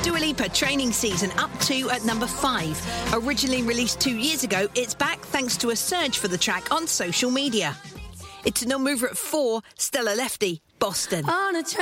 Dua Lipa training season up to at number 5. Originally released 2 years ago, it's back thanks to a surge for the track on social media. It's a non-mover at 4, Stella Lefty, Boston.